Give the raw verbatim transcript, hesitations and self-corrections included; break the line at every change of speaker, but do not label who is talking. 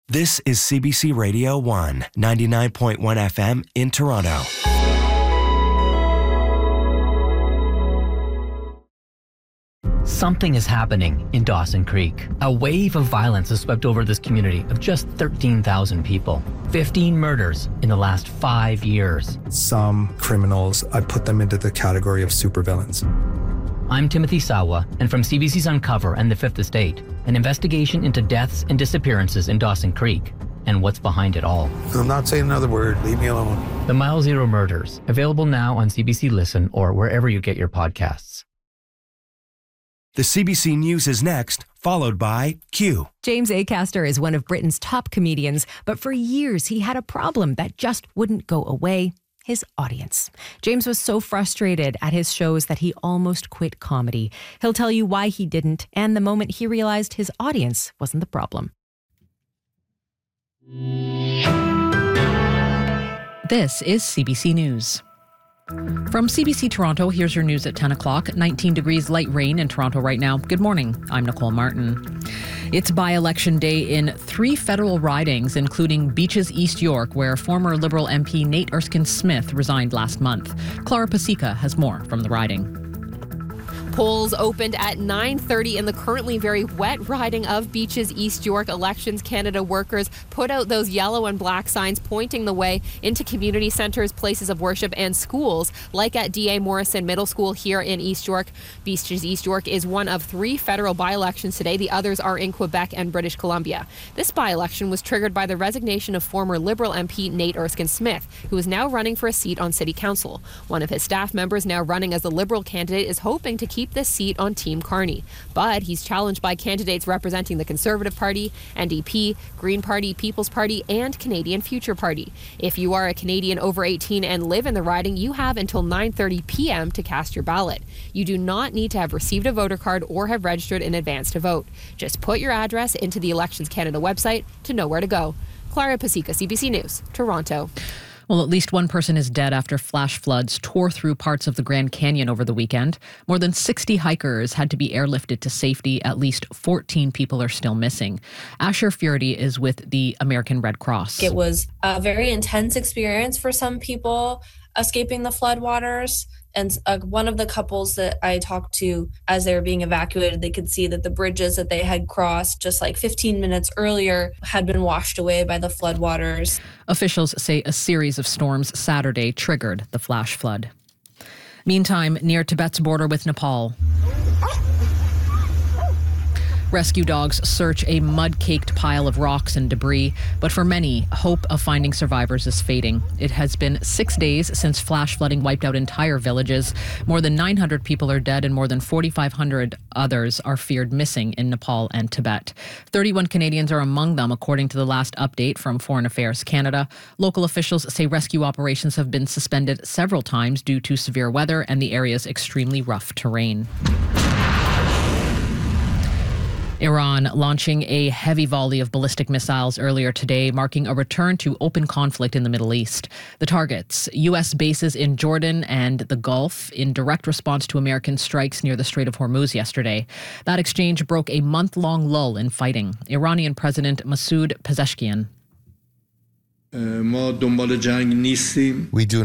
This is C B C Radio one, ninety-nine point one F M in Toronto.
Something is happening in Dawson Creek. A wave of violence has swept over this community of just thirteen thousand people. fifteen murders in the last five years.
Some criminals, I put them into the category of supervillains.
I'm Timothy Sawa, and from C B C's Uncover and The Fifth Estate, an investigation into deaths and disappearances in Dawson Creek and what's behind it all.
I'm not saying another word. Leave me alone.
The Mile Zero Murders, available now on C B C Listen or wherever you get your podcasts.
The C B C News is next, followed by Q.
James Acaster is one of Britain's top comedians, but for years he had a problem that just wouldn't go away: his audience. James was so frustrated at his shows that he almost quit comedy. He'll tell you why he didn't and the moment he realized his audience wasn't the problem.
This is C B C News. From C B C Toronto, here's your news at ten o'clock. nineteen degrees light rain in Toronto right now. Good morning. I'm Nicole Martin. It's by-election day in three federal ridings, including Beaches East York, where former Liberal M P Nate Erskine-Smith resigned last month. Clara Pasica has more from the riding.
Polls opened at nine thirty in the currently very wet riding of Beaches East York. Elections Canada workers put out those yellow and black signs pointing the way into community centres, places of worship and schools, like at D A Morrison Middle School here in East York. Beaches East York is one of three federal by-elections today. The others are in Quebec and British Columbia. This by-election was triggered by the resignation of former Liberal M P Nate Erskine-Smith, who is now running for a seat on City Council. One of his staff members, now running as the Liberal candidate, is hoping to keep this seat on Team Carney. But he's challenged by candidates representing the Conservative Party, N D P, Green Party, People's Party, and Canadian Future Party. If you are a Canadian over eighteen and live in the riding, you have until nine thirty p.m. to cast your ballot. You do not need to have received a voter card or have registered in advance to vote. Just put your address into the Elections Canada website to know where to go. Clara Pasica, C B C News, Toronto.
Well, at least one person is dead after flash floods tore through parts of the Grand Canyon over the weekend. More than sixty hikers had to be airlifted to safety. At least fourteen people are still missing. Asher Furedy is with the American Red Cross.
It was a very intense experience for some people escaping the floodwaters. And uh, one of the couples that I talked to as they were being evacuated, they could see that the bridges that they had crossed just like fifteen minutes earlier had been washed away by the floodwaters.
Officials say a series of storms Saturday triggered the flash flood. Meantime, near Tibet's border with Nepal, rescue dogs search a mud-caked pile of rocks and debris, but for many, hope of finding survivors is fading. It has been six days since flash flooding wiped out entire villages. More than nine hundred people are dead and more than forty-five hundred others are feared missing in Nepal and Tibet. thirty-one Canadians are among them, according to the last update from Foreign Affairs Canada. Local officials say rescue operations have been suspended several times due to severe weather and the area's extremely rough terrain. Iran launching a heavy volley of ballistic missiles earlier today, marking a return to open conflict in the Middle East. The targets, U S bases in Jordan and the Gulf, in direct response to American strikes near the Strait of Hormuz yesterday. That exchange broke a month-long lull in fighting. Iranian President Masoud Pezeshkian.
We do